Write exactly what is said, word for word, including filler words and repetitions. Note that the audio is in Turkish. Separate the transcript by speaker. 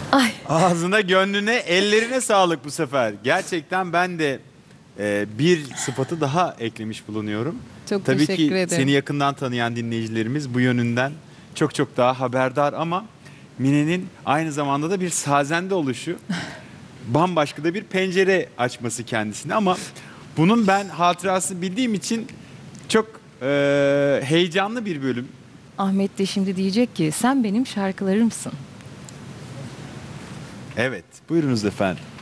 Speaker 1: Ay.
Speaker 2: Ağzına, gönlüne, ellerine sağlık bu sefer. Gerçekten ben de e, bir sıfatı daha eklemiş bulunuyorum.
Speaker 1: Çok
Speaker 2: Tabii
Speaker 1: teşekkür
Speaker 2: ki
Speaker 1: ederim.
Speaker 2: seni yakından tanıyan dinleyicilerimiz bu yönünden çok çok daha haberdar ama Mine'nin aynı zamanda da bir sazende oluşu, bambaşka da bir pencere açması kendisine ama bunun ben hatırasını bildiğim için çok e, heyecanlı bir bölüm.
Speaker 1: Ahmet de şimdi diyecek ki sen benim şarkılarımsın.
Speaker 2: Evet, buyurunuz efendim.